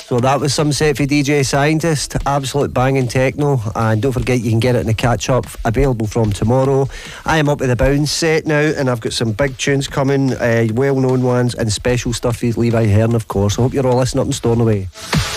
So that was some set for DJ Scientist, absolute banging techno, and don't forget you can get it in the catch up, available from tomorrow. I am up with the Bounce set now, and I've got some big tunes coming, well known ones, and special stuff with Levi Hearn, of course. I hope you're all listening up and storing away.